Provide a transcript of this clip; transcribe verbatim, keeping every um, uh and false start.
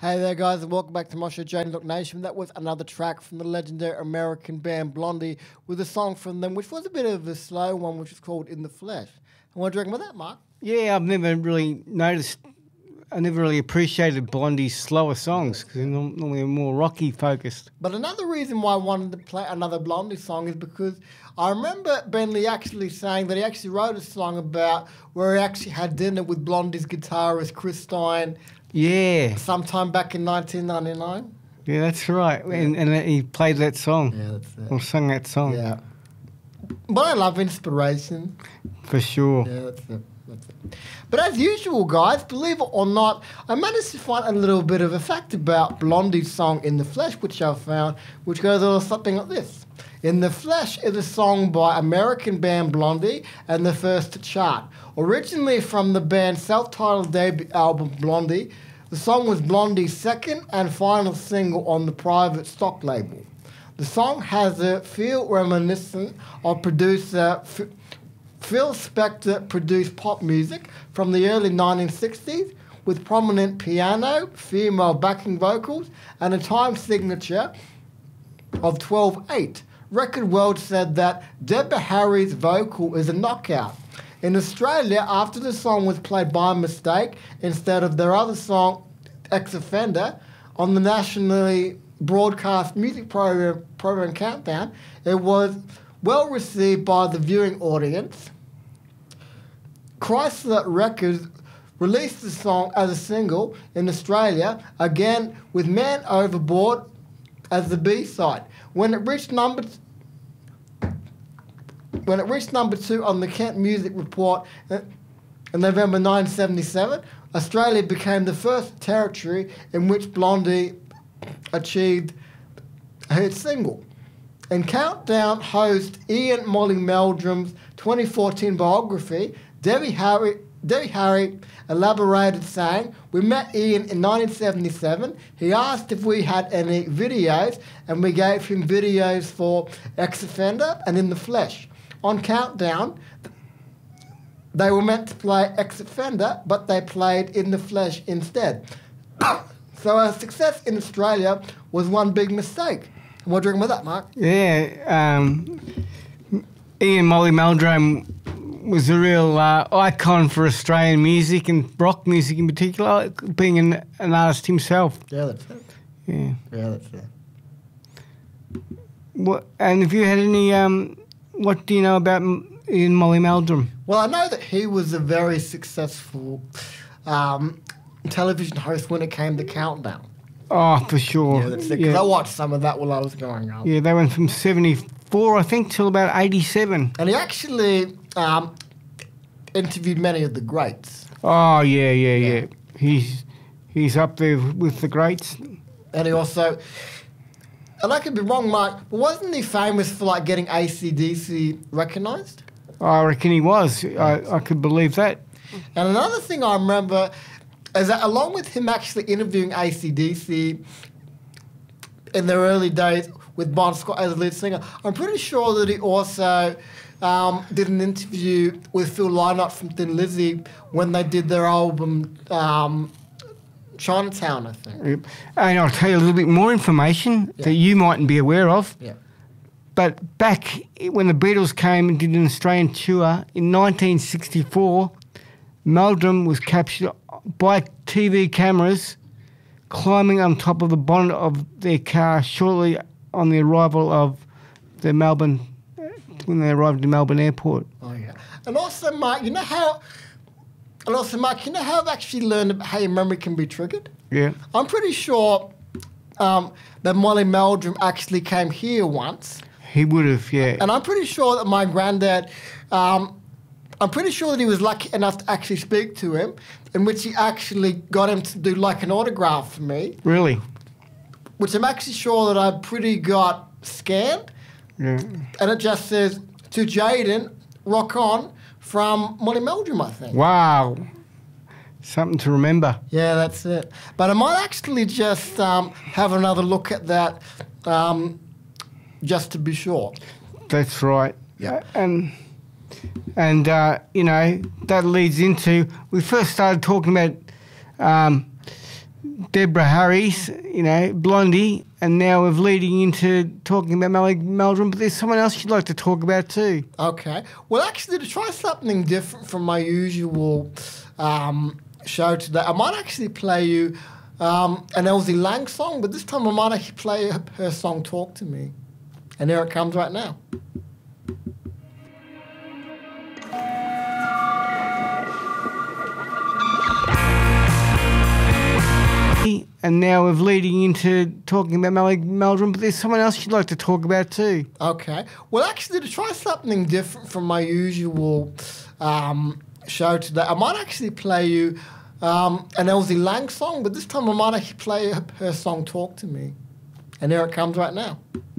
Hey there, guys, and welcome back to Moshe Jane Look Nation. That was another track from the legendary American band Blondie with a song from them, which was a bit of a slow one, which is called In the Flesh. And what do you reckon about that, Mark? Yeah, I've never really noticed, I never really appreciated Blondie's slower songs because they're normally more rocky focused. But another reason why I wanted to play another Blondie song is because I remember Ben Lee actually saying that he actually wrote a song about where he actually had dinner with Blondie's guitarist Chris Stein. Yeah. Sometime back in nineteen ninety-nine. Yeah, that's right. Yeah. And, and he played that song. Yeah, that's it. Or sung that song. Yeah. But I love inspiration. For sure. Yeah, that's it. That's it. But as usual, guys, believe it or not, I managed to find a little bit of a fact about Blondie's song In the Flesh, which I found, which goes a little something like this. In the Flesh is a song by American band Blondie and the first to chart. Originally from the band's self-titled debut album Blondie, the song was Blondie's second and final single on the Private Stock label. The song has a feel reminiscent of producer F- Phil Spector produced pop music from the early nineteen sixties with prominent piano, female backing vocals, and a time signature of twelve eight. Record World said that Deborah Harry's vocal is a knockout. In Australia, after the song was played by mistake instead of their other song, Ex-Offender, on the nationally broadcast music program, program Countdown, it was well received by the viewing audience. Chrysler Records released the song as a single in Australia, again with Man Overboard as the B-side. When it reached number when it reached number two on the Kent Music Report in November nineteen seventy-seven, Australia became the first territory in which Blondie achieved a hit single. In Countdown host Ian Molly Meldrum's twenty fourteen biography, Debbie Harry Debbie Harry elaborated saying, "We met Ian in nineteen seventy-seven. He asked if we had any videos, and we gave him videos for Ex-Offender and In the Flesh. On Countdown, they were meant to play Ex-Offender, but they played In the Flesh instead." So our success in Australia was one big mistake. What do you reckon with that, Mark? Yeah, um, Ian Molly Meldrum was a real uh, icon for Australian music and rock music in particular, being an, an artist himself. Yeah, that's it. Yeah. Yeah, that's it. What, and have you had any, um, what do you know about Ian Molly Meldrum? Well, I know that he was a very successful um, television host when it came to Countdown. Oh, for sure. Yeah, that's it. 'Cause Yeah. I watched some of that while I was growing up. Yeah, they went from seventy-four, I think, till about eighty-seven. And he actually um, interviewed many of the greats. Oh, yeah, yeah, yeah, Yeah. He's he's up there with the greats. And he also, and I could be wrong, Mark, but wasn't he famous for like getting A C D C recognised? I reckon he was. I, I could believe that. And another thing I remember is that along with him actually interviewing A C D C in their early days with Bon Scott as lead singer, I'm pretty sure that he also um, did an interview with Phil Lynott from Thin Lizzy when they did their album um, Chinatown, I think. Yep. And I'll tell you a little bit more information Yeah. that you mightn't be aware of. Yeah. But back when the Beatles came and did an Australian tour in nineteen sixty-four, Meldrum was captured by T V cameras climbing on top of the bonnet of their car shortly on the arrival of the Melbourne, when they arrived at Melbourne Airport. Oh, yeah. And also, Mark, you know how, and also, Mark, you know how I've actually learned about how your memory can be triggered? Yeah. I'm pretty sure um, that Molly Meldrum actually came here once. He would have, yeah. And I'm pretty sure that my granddad, um, I'm pretty sure that he was lucky enough to actually speak to him, in which he actually got him to do like an autograph for me, Really? which I'm actually sure that I pretty got scanned. Yeah. And it just says, "To Jaden, rock on," from Molly Meldrum, I think. Wow. Something to remember. Yeah, that's it. But I might actually just um, have another look at that um, just to be sure. That's right. Yeah. And and uh, you know, that leads into, we first started talking about um, Deborah Harris, you know, Blondie, and now we're leading into talking about Melly Meldrum, but there's someone else you'd like to talk about too. Okay. Well, actually, to try something different from my usual um, show today, I might actually play you um, an Elsie Lang song, but this time I might actually play her, her song Talk to Me. And here it comes right now. And now we're leading into talking about Melly Meldrum, but there's someone else you'd like to talk about too. Okay. Well, actually, to try something different from my usual um, show today, I might actually play you um, an Elsie Lang song, but this time I might actually play her, her song Talk to Me. And here it comes right now.